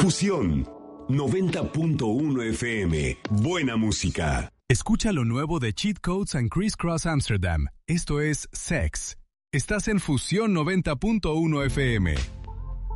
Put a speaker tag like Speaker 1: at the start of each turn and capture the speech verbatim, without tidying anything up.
Speaker 1: Fusión noventa punto uno F M. Buena música.
Speaker 2: Escucha lo nuevo de Cheat Codes and Criss Cross Amsterdam. Esto es Sex. Estás en Fusión noventa punto uno F M.